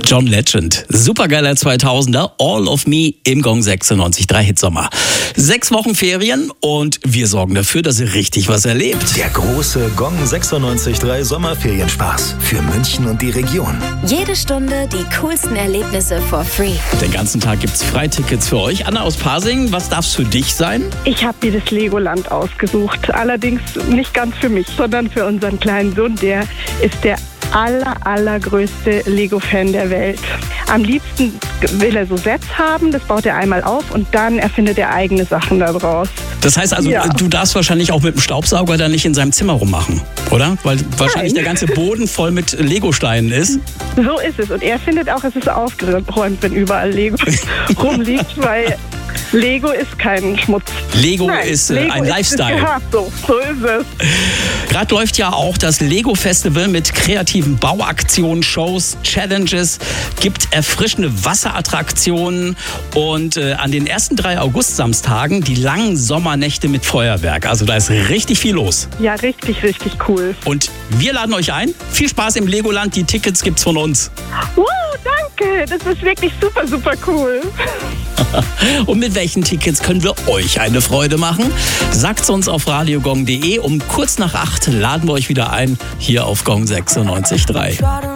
John Legend, supergeiler 2000er, All of Me im Gong 96.3 Hitsommer. 6 Wochen Ferien und wir sorgen dafür, dass ihr richtig was erlebt. Der große Gong 96.3 Sommerferienspaß für München und die Region. Jede Stunde die coolsten Erlebnisse for free. Den ganzen Tag gibt's Freitickets für euch. Anna aus Pasing, was darf's für dich sein? Ich habe mir das Legoland ausgesucht. Allerdings nicht ganz für mich, sondern für unseren kleinen Sohn. Der ist der allergrößte Lego-Fan der Welt. Am liebsten will er so Sets haben, das baut er einmal auf und dann erfindet er eigene Sachen daraus. Das heißt also, Du darfst wahrscheinlich auch mit dem Staubsauger dann nicht in seinem Zimmer rummachen, oder? Weil wahrscheinlich der ganze Boden voll mit Legosteinen ist. So ist es. Und er findet auch, es ist aufgeräumt, wenn überall Lego rumliegt, weil Lego ist kein Schmutz. Lego ist ein Lifestyle. So ist es. Gerade läuft ja auch das Lego-Festival mit kreativen Bauaktionen, Shows, Challenges, gibt erfrischende Wasserattraktionen und an den ersten 3 August-Samstagen die langen Sommernächte mit Feuerwerk. Also da ist richtig viel los. Ja, richtig cool. Und wir laden euch ein. Viel Spaß im Legoland. Die Tickets gibt's von uns. Danke. Das ist wirklich super cool. Und mit welchen Tickets können wir euch eine Freude machen? Sagt's uns auf radiogong.de. Um kurz nach 8 laden wir euch wieder ein, hier auf Gong 96.3.